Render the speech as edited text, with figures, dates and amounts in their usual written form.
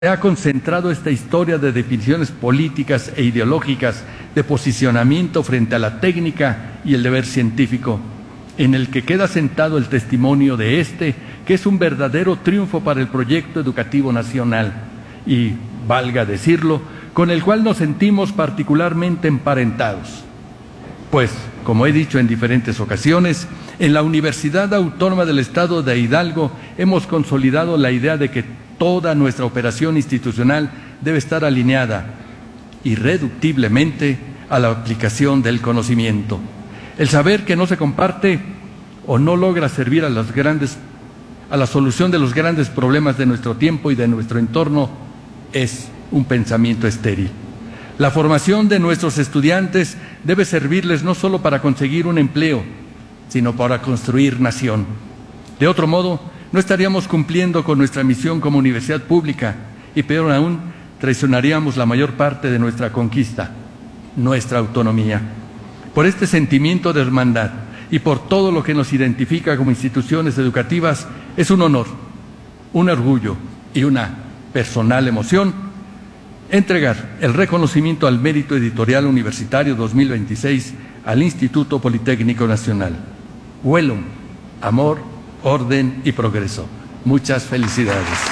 ha concentrado esta historia de definiciones políticas e ideológicas de posicionamiento frente a la técnica y el deber científico, en el que queda sentado el testimonio de este, que es un verdadero triunfo para el proyecto educativo nacional y, valga decirlo, con el cual nos sentimos particularmente emparentados. Pues, como he dicho en diferentes ocasiones, en la Universidad Autónoma del Estado de Hidalgo hemos consolidado la idea de que toda nuestra operación institucional debe estar alineada irreductiblemente a la aplicación del conocimiento. El saber que no se comparte o no logra servir a la solución de los grandes problemas de nuestro tiempo y de nuestro entorno es un pensamiento estéril. La formación de nuestros estudiantes debe servirles no solo para conseguir un empleo, sino para construir nación. De otro modo, no estaríamos cumpliendo con nuestra misión como universidad pública y, peor aún, traicionaríamos la mayor parte de nuestra conquista, nuestra autonomía. Por este sentimiento de hermandad y por todo lo que nos identifica como instituciones educativas, es un honor, un orgullo y una personal emoción entregar el reconocimiento al Mérito Editorial Universitario 2026 al Instituto Politécnico Nacional. Huelum, amor, orden y progreso. Muchas felicidades.